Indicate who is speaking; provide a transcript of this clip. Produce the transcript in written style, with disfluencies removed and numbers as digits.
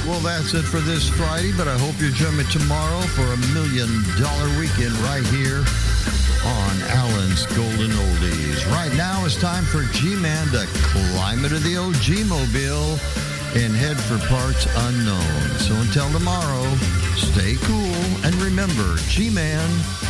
Speaker 1: Well, that's it for this Friday, but I hope you join me tomorrow for a $1 million weekend right here on Alan's Golden Oldies. Right now it's time for G-Man to climb into the OG Mobile and head for parts unknown. So until tomorrow, stay cool and remember, G-Man